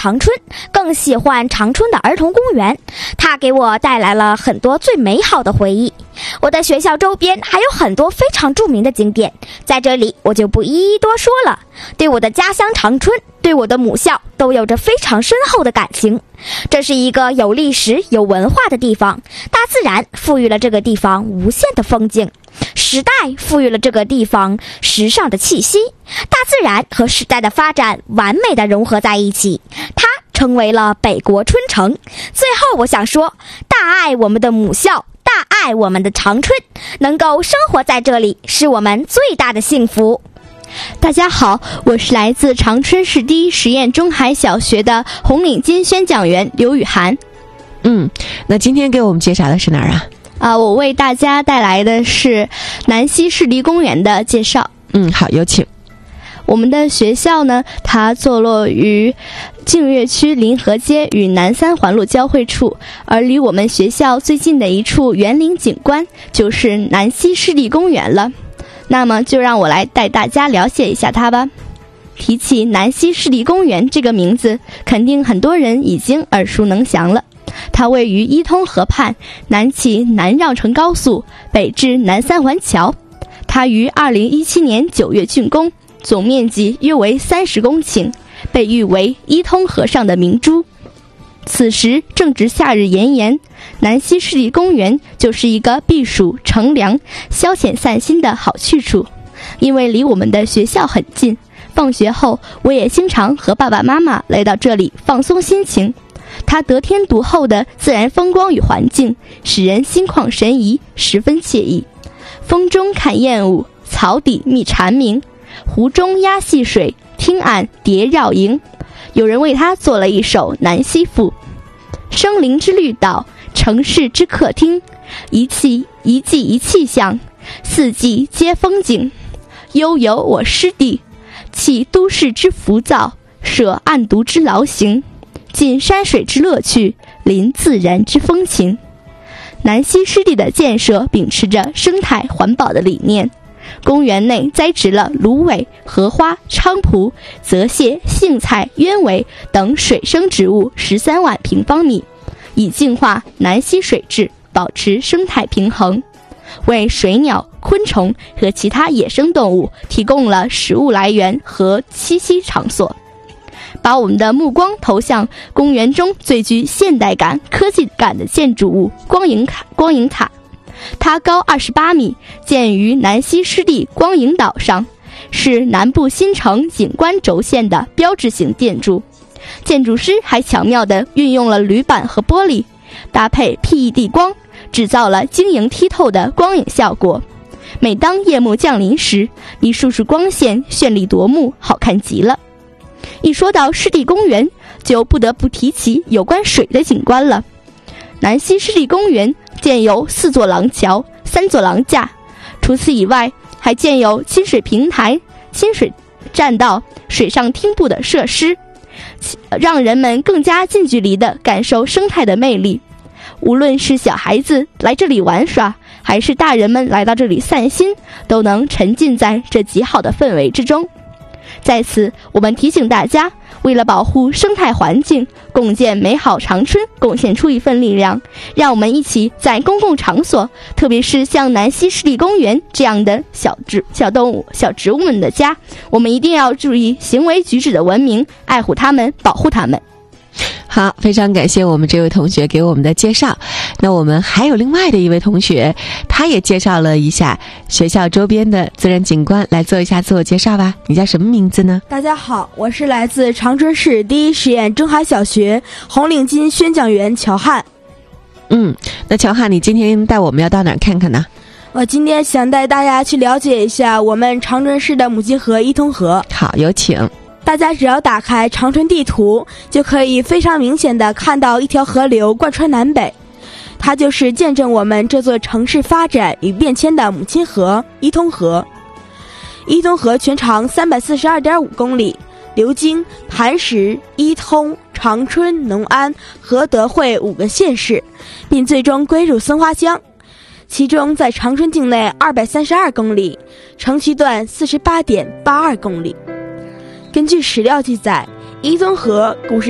长春，更喜欢长春的儿童公园，它给我带来了很多最美好的回忆。我的学校周边还有很多非常著名的景点，在这里我就不一一多说了。对我的家乡长春，对我的母校都有着非常深厚的感情。这是一个有历史有文化的地方，大自然赋予了这个地方无限的风景，时代赋予了这个地方时尚的气息，大自然和时代的发展完美的融合在一起，它成为了北国春城。最后我想说，大爱我们的母校，大爱我们的长春，能够生活在这里是我们最大的幸福。 大家好，我是来自长春市第一实验中海小学的红领巾宣讲员刘雨涵。 那今天给我们介绍的是哪儿啊？ 我为大家带来的是南溪湿地公园的介绍。 好，有请。 我们的学校呢，它坐落于净月区临河街与南三环路交汇处，而离我们学校最近的一处园林景观就是南溪湿地公园了。那么就让我来带大家了解一下它吧。提起南溪湿地公园这个名字，肯定很多人已经耳熟能详了。它位于伊通河畔，南起南绕城高速，北至南三环桥。它于2017年9月竣工，总面积约为30公顷，被誉为伊通河上的明珠。此时正值夏日炎炎，南溪湿地公园就是一个避暑乘凉、消遣散心的好去处。因为离我们的学校很近，放学后我也经常和爸爸妈妈来到这里放松心情。它得天独厚的自然风光与环境，使人心旷神怡，十分惬意。风中看燕舞，草底觅蝉鸣，湖中鸭戏水，汀岸蝶绕营。有人为它做了一首《南溪赋》：生灵之绿岛，城市之客厅，一季一气象，四季皆风景。悠游我师弟，弃都市之浮躁，舍暗独之劳形，尽山水之乐趣，临自然之风情。南溪湿地的建设秉持着生态环保的理念，公园内栽植了芦苇、荷花、菖蒲、泽泻、荇菜、鸢尾等水生植物13万平方米，以净化南溪水质，保持生态平衡，为水鸟、昆虫和其他野生动物提供了食物来源和栖息场所。把我们的目光投向公园中最具现代感、科技感的建筑物光影塔。它高28米，建于南溪湿地光影岛上，是南部新城景观轴线的标志性建筑。建筑师还巧妙地运用了铝板和玻璃，搭配 PED 光，制造了晶莹剔透的光影效果。每当夜幕降临时，一束束光线绚丽夺目，好看极了。一说到湿地公园，就不得不提起有关水的景观了。南溪湿地公园建有4座廊桥、3座廊架，除此以外，还建有亲水平台、亲水栈道、水上汀步的设施，让人们更加近距离地感受生态的魅力。无论是小孩子来这里玩耍，还是大人们来到这里散心，都能沉浸在这极好的氛围之中。在此，我们提醒大家，为了保护生态环境，共建美好长春，贡献出一份力量。让我们一起在公共场所，特别是像南溪湿地公园这样的小动物、小植物们的家，我们一定要注意行为举止的文明，爱护它们，保护它们。 好，非常感谢我们这位同学给我们的介绍。那我们还有另外的一位同学，他也介绍了一下学校周边的自然景观，来做一下自我介绍吧。你叫什么名字呢？ 大家好，我是来自长春市第一实验中海小学红领巾宣讲员乔汉。 那乔汉，你今天带我们要到哪儿看看呢？ 我今天想带大家去了解一下我们长春市的母亲河伊通河。 好，有请。 大家只要打开长春地图，就可以非常明显地看到一条河流贯穿南北，它就是见证我们这座城市发展与变迁的母亲河伊通河。伊通河全长342.5公里，流经磐石、伊通、长春、农安、和德惠5个县市，并最终归入松花江。其中在长春境内232公里，城区段48.82公里。根据史料记载，伊通河古是